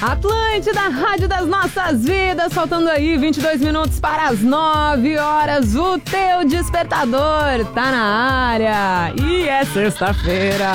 Atlântida, rádio das nossas vidas, faltando aí 22 minutos para as 9 horas, o teu despertador tá na área e é sexta-feira.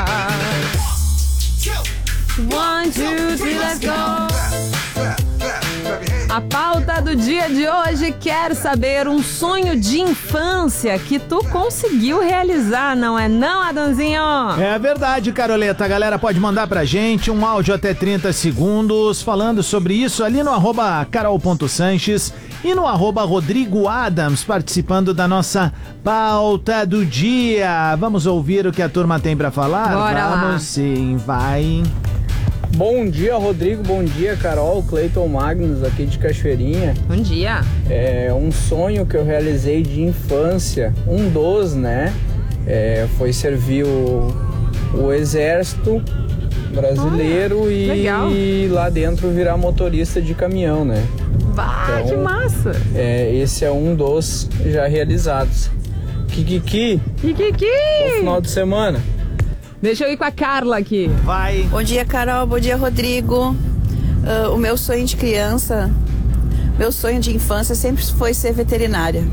1, 2, 3, let's go! A pauta do dia de hoje quer saber um sonho de infância que tu conseguiu realizar, não é não, Adãozinho? É verdade, Caroleta. A galera pode mandar pra gente um áudio até 30 segundos falando sobre isso ali no @carol.sanches e no @RodrigoAdams, participando da nossa pauta do dia. Vamos ouvir o que a turma tem pra falar? Bora lá. Vamos sim, vai. Bom dia, Rodrigo. Bom dia, Carol. Cleiton Magnus, aqui de Cachoeirinha. Bom dia. É um sonho que eu realizei de infância, um dos, né? Foi servir o exército brasileiro legal. E lá dentro virar motorista de caminhão, né? Bah, que massa. Esse é um dos já realizados. Kikiki, bom final de semana. Deixa eu ir com a Carla aqui. Vai. Bom dia, Carol. Bom dia, Rodrigo. O meu sonho de criança, meu sonho de infância sempre foi ser veterinária.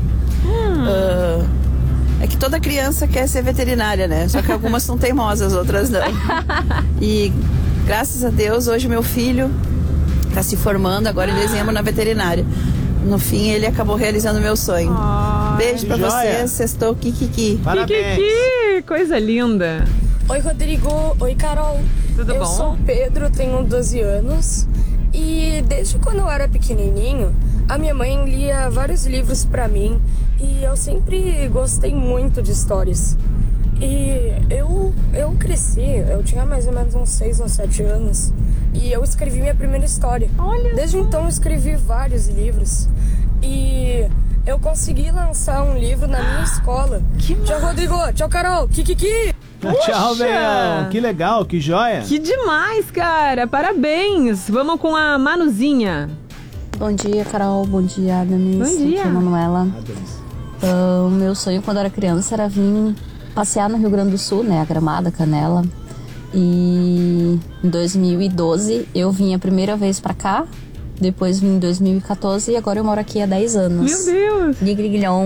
É que toda criança quer ser veterinária, né? Só que algumas são teimosas, outras não. E graças a Deus, hoje meu filho está se formando agora em dezembro na veterinária. No fim, ele acabou realizando o meu sonho. Beijo pra vocês. Sextou, Kikiki. Parabéns. Kikiki, coisa linda. Oi, Rodrigo. Oi, Carol. Tudo bom? Eu sou o Pedro, tenho 12 anos e desde quando eu era pequenininho, a minha mãe lia vários livros pra mim e eu sempre gostei muito de histórias. E eu cresci, eu tinha mais ou menos uns 6 ou 7 anos e eu escrevi minha primeira história. Olha. Desde então eu escrevi vários livros e eu consegui lançar um livro na minha escola. Tchau, Rodrigo. Tchau, Carol. Kikiki. Tchau, velho. Que legal, que joia. Que demais, cara. Parabéns. Vamos com a Manuzinha. Bom dia, Carol. Bom dia, Adamis. Bom dia. Aqui é a Manuela. O meu sonho quando eu era criança era vir passear no Rio Grande do Sul, né? A Gramada, Canela. E em 2012 eu vim a primeira vez pra cá. Depois vim em 2014 e agora eu moro aqui há 10 anos. Meu Deus. Digriguilhão.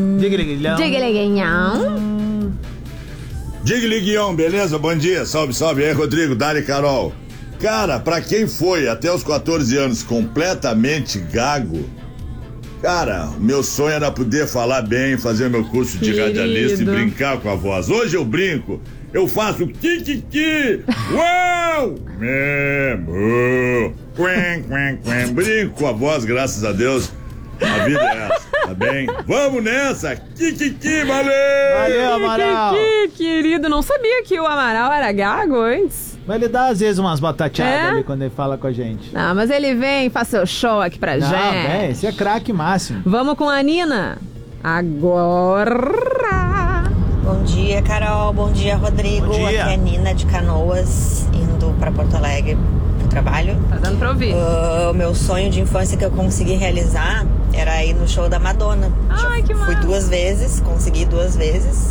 Digliguião, beleza? Bom dia, salve, salve. E aí, Rodrigo, Dali e Carol. Cara, pra quem foi até os 14 anos completamente gago, cara, o meu sonho era poder falar bem, fazer meu curso de radialista e brincar com a voz. Hoje eu brinco, eu faço kikiki, uau, brinco com a voz, graças a Deus. A vida é essa, tá bem? Vamos nessa! Kikiki, valeu! Valeu, Amaral! Kikiki, querido, não sabia que o Amaral era gago antes. Mas ele dá às vezes umas batateadas ali quando ele fala com a gente. Não, mas ele vem e faz seu show aqui pra gente. Não, esse é craque máximo. Vamos com a Nina. Agora. Bom dia, Carol. Bom dia, Rodrigo. Bom dia. Aqui é a Nina de Canoas, indo pra Porto Alegre pro trabalho. Tá dando pra ouvir. O meu sonho de infância que eu consegui realizar era ir no show da Madonna. Ai, que Fui massa. 2 vezes, consegui 2 vezes.